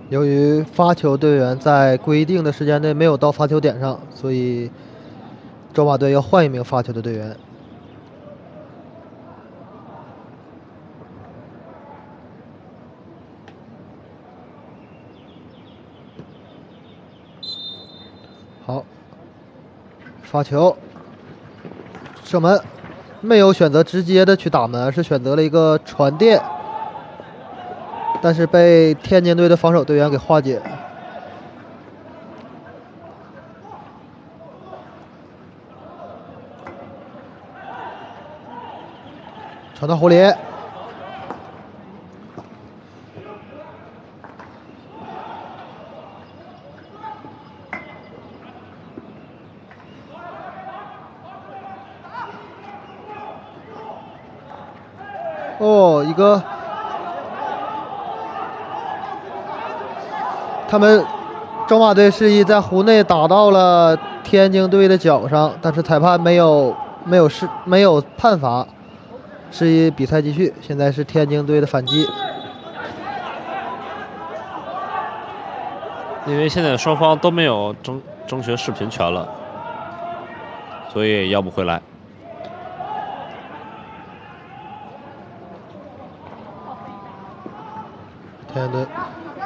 由于发球队员在规定的时间内没有到发球点上，所以中马队要换一名发球的队员。好，发球，射门，没有选择直接的去打门，而是选择了一个传电，但是被天津队的防守队员给化解。传到胡里，哦，一个，他们中马队示意在湖内打到了天津队的脚上，但是裁判没有判罚，示意比赛继续。现在是天津队的反击。 因为现在双方都没有争取视频权了，所以要不回来。 天津队，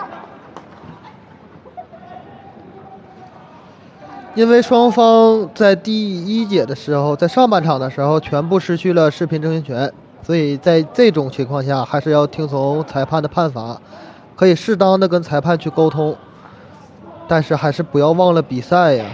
因为双方在第一节的时候，在上半场的时候全部失去了视频争议权，所以在这种情况下，还是要听从裁判的判罚，可以适当的跟裁判去沟通，但是还是不要忘了比赛呀。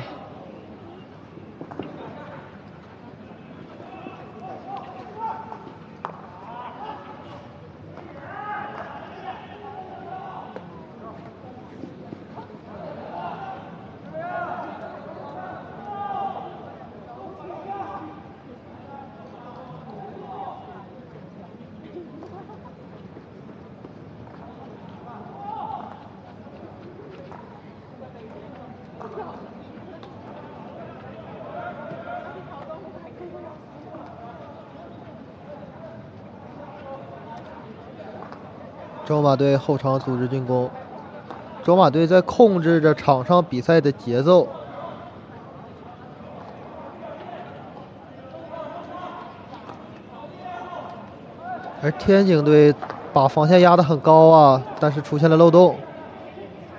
中马队后场组织进攻，中马队在控制着场上比赛的节奏。而天津队把防线压得很高啊，但是出现了漏洞。